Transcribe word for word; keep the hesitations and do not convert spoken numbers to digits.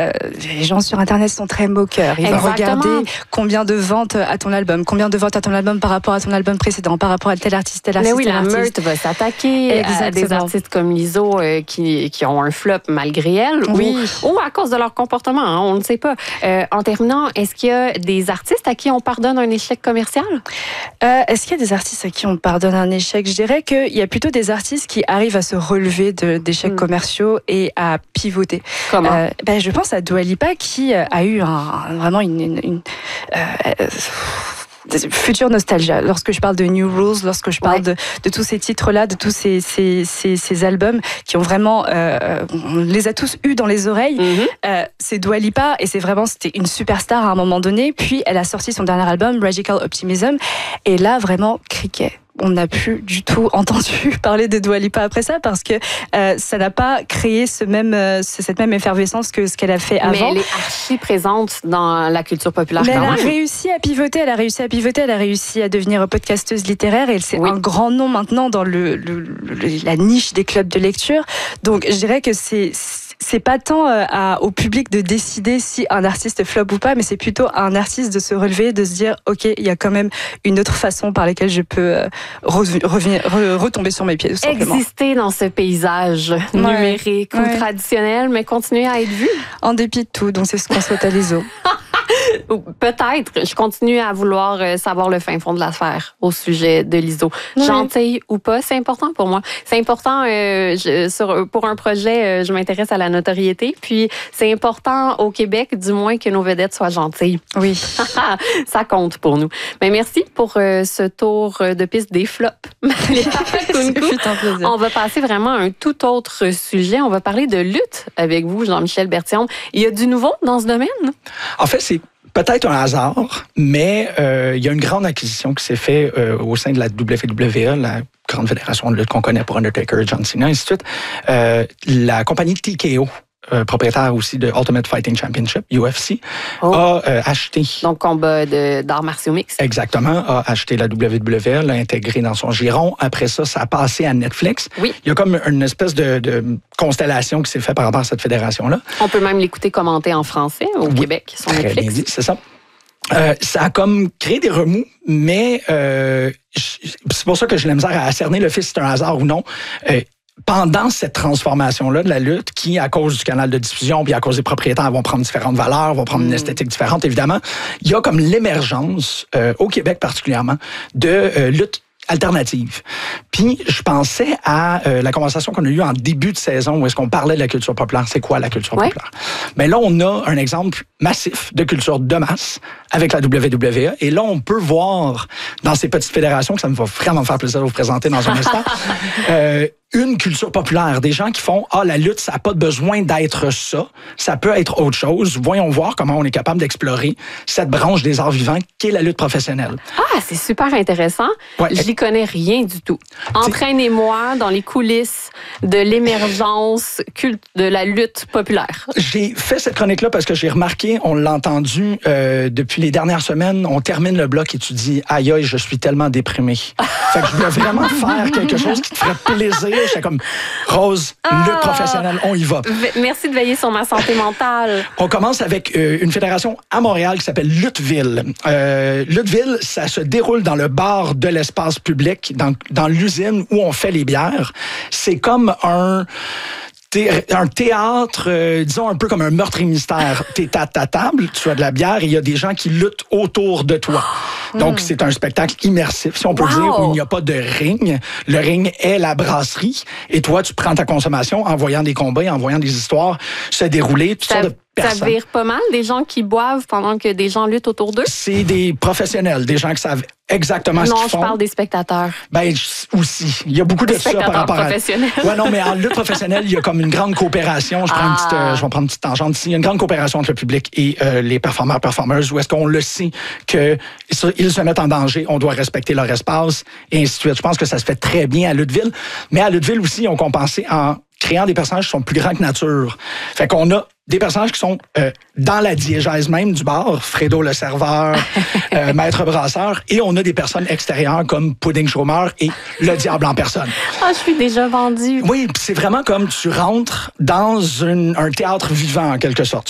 euh, les gens sur Internet sont très moqueurs. Ils vont regarder combien de ventes à ton album, combien de ventes à ton album par rapport à ton album précédent, par rapport à tel artiste, tel artiste, Mais oui, tel la artiste. meute va s'attaquer Exactement. à des artistes comme Lizzo euh, qui, qui ont un flop malgré elle, oui. ou, ou à cause de leur comportement, hein, on ne sait pas. Euh, en terminant, est-ce qu'il y a des artistes à qui on pardonne un échec commercial? Euh, est-ce qu'il y a des artistes à qui on pardonne un échec? Je dirais qu'il y a plutôt des artistes qui arrivent à se relever de, d'échecs mmh. commerciaux et à pivoter. Comment? Euh, ben, je pense à Dua Lipa qui a eu un, vraiment une... une, une euh, future nostalgia. Lorsque je parle de New Rules, lorsque je parle ouais. de, de tous ces titres-là, de tous ces, ces, ces, ces albums qui ont vraiment, euh, on les a tous eus dans les oreilles. Mm-hmm. Euh, c'est Dua Lipa et c'est vraiment, c'était une superstar à un moment donné. Puis elle a sorti son dernier album, Radical Optimism, et là vraiment criquet. On n'a plus du tout entendu parler de Dua Lipa après ça parce que euh, ça n'a pas créé ce même, euh, cette même effervescence que ce qu'elle a fait avant. Mais elle est archi présente dans la culture populaire. Mais quand elle même. a réussi à pivoter, elle a réussi à pivoter, elle a réussi à devenir podcasteuse littéraire et c'est oui. un grand nom maintenant dans le, le, le, la niche des clubs de lecture. Donc je dirais que c'est... c'est pas tant euh, à, au public de décider si un artiste flop ou pas, mais c'est plutôt à un artiste de se relever, de se dire ok, il y a quand même une autre façon par laquelle je peux euh, re- revenir, re- retomber sur mes pieds. Tout simplement. Exister dans ce paysage ouais. numérique ouais. ou traditionnel, mais continuer à être vu. En dépit de tout, donc c'est ce qu'on souhaite à Lizzo. Peut-être. Je continue à vouloir savoir le fin fond de l'affaire au sujet de Lizzo. Oui. Gentille ou pas, c'est important pour moi. C'est important euh, je, sur, pour un projet, euh, je m'intéresse à la notoriété. Puis c'est important au Québec, du moins, que nos vedettes soient gentilles. Oui. Ça compte pour nous. Mais merci pour euh, ce tour de piste des flops. On va passer vraiment à un tout autre sujet. On va parler de lutte avec vous, Jean-Michel Bertillon. Il y a du nouveau dans ce domaine? En fait, c'est peut-être un hasard, mais euh, il y a une grande acquisition qui s'est faite euh, au sein de la W W E, la grande fédération de lutte qu'on connaît pour Undertaker, John Cena, ainsi de suite. Euh, la compagnie T K O, euh, propriétaire aussi de Ultimate Fighting Championship, U F C, oh. a euh, acheté... Donc, combat de, d'arts martiaux mixtes. Exactement, a acheté la W W E, l'a intégré dans son giron. Après ça, ça a passé à Netflix. Oui. Il y a comme une espèce de, de constellation qui s'est faite par rapport à cette fédération-là. On peut même l'écouter commenter en français au oui. Québec, sur Très Netflix. Bien dit, c'est ça. Euh, ça a comme créé des remous, mais euh, c'est pour ça que j'ai la misère à cerner le fait si c'est un hasard ou non. Euh, Pendant cette transformation-là de la lutte, qui, à cause du canal de diffusion, puis à cause des propriétaires, vont prendre différentes valeurs, vont prendre mmh. une esthétique différente, évidemment, il y a comme l'émergence, euh, au Québec particulièrement, de euh, lutte alternative. Puis, je pensais à euh, la conversation qu'on a eue en début de saison où est-ce qu'on parlait de la culture populaire. C'est quoi la culture ouais. populaire? Mais là, on a un exemple massif de culture de masse avec la W W E. Et là, on peut voir dans ces petites fédérations, que ça me va vraiment faire plaisir de vous présenter dans un instant, euh, une culture populaire. Des gens qui font « Ah, la lutte, ça n'a pas besoin d'être ça. Ça peut être autre chose. Voyons voir comment on est capable d'explorer cette branche des arts vivants qui est la lutte professionnelle. » Ah, c'est super intéressant. Ouais. Je n'y connais rien du tout. Entraînez-moi dans les coulisses de l'émergence culte de la lutte populaire. J'ai fait cette chronique-là parce que j'ai remarqué, on l'a entendu euh, depuis les dernières semaines, on termine le bloc et tu dis « Aïe, aïe, je suis tellement déprimé. » Fait que je voulais vraiment faire quelque chose qui te ferait plaisir. J'étais comme, Rose, ah, lutte professionnelle, on y va. Merci de veiller sur ma santé mentale. On commence avec euh, une fédération à Montréal qui s'appelle Lutteville. Euh, Lutteville, ça se déroule dans le bar de l'espace public, dans, dans l'usine où on fait les bières. C'est comme un... un théâtre, euh, disons un peu comme un meurtre et mystère. T'es à ta table, tu as de la bière et il y a des gens qui luttent autour de toi. Donc, mm. c'est un spectacle immersif, si on peut wow. dire, où il n'y a pas de ring. Le ring est la brasserie et toi, tu prends ta consommation en voyant des combats, en voyant des histoires se dérouler. Toutes sortes de personnes. Ça vire pas mal, des gens qui boivent pendant que des gens luttent autour d'eux? C'est des professionnels, des gens qui savent exactement non, ce qu'ils font. Non, je parle des spectateurs. Ben, aussi. Il y a beaucoup des de ça par rapport à... professionnels. Ouais, non, mais en lutte professionnelle, il y a comme une grande coopération. Je, prends ah. une petite, euh, je vais prendre une petite tangente ici. Il y a une grande coopération entre le public et euh, les performeurs, performeuses, où est-ce qu'on le sait qu'ils se mettent en danger, on doit respecter leur espace, et ainsi de suite. Je pense que ça se fait très bien à Lutteville. Mais à Lutteville aussi, on compensé en créant des personnages qui sont plus grands que nature. Fait qu'on a des personnages qui sont euh, dans la diégèse même du bar, Fredo le serveur, euh, Maître Brasseur, et on a des personnes extérieures comme Pudding Chômeur et le diable en personne. Ah, je suis déjà vendue. Oui, c'est vraiment comme tu rentres dans une, un théâtre vivant en quelque sorte.